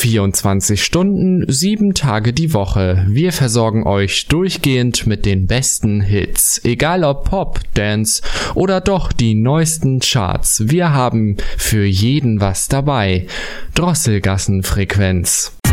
24 Stunden, 7 Tage die Woche. Wir versorgen euch durchgehend mit den besten Hits. Egal ob Pop, Dance oder doch die neuesten Charts. Wir haben für jeden was dabei. Drosselgassenfrequenz.